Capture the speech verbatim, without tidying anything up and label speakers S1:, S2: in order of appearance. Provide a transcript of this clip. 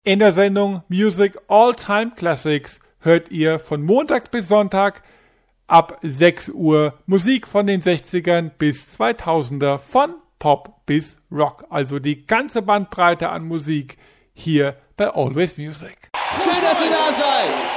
S1: In der Sendung Music All Time Classics hört ihr von Montag bis Sonntag ab sechs Uhr Musik von den sechzigern bis zweitausender, von Pop bis Rock. Also die ganze Bandbreite an Musik hier bei Always Music.
S2: Schön, dass ihr da seid!